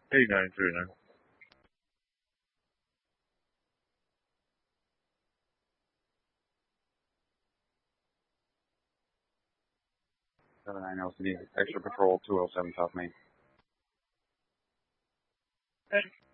8939. 79 LCD, Extra Patrol 207 South Main.